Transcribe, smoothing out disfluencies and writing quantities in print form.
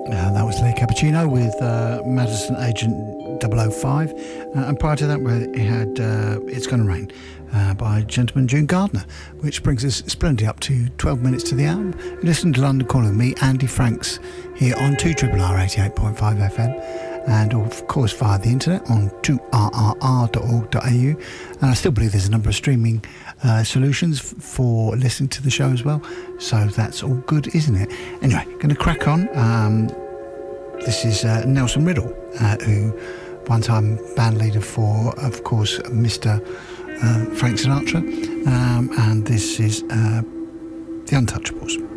That was Lee Cappuccino with Madison Agent 005. And prior to that, we had It's Gonna Rain by Gentleman June Gardner, which brings us splendidly up to 12 minutes to the hour. Listen to London Calling with me, Andy Franks, here on 2RRR 88.5 FM. And of course via the internet on 2rrr.org.au. And I still believe there's a number of streaming solutions for listening to the show as well, so that's all good, isn't it? Anyway, going to crack on. This is Nelson Riddle, who one time band leader for, of course, Mr. Frank Sinatra, and this is The Untouchables.